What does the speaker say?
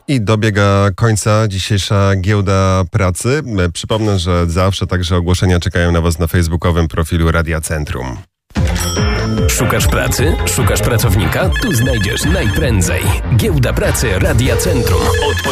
I dobiega końca dzisiejsza giełda pracy. Przypomnę, że zawsze także ogłoszenia czekają na Was na facebookowym profilu Radia Centrum. Szukasz pracy? Szukasz pracownika? Tu znajdziesz najprędzej. Giełda pracy Radia Centrum.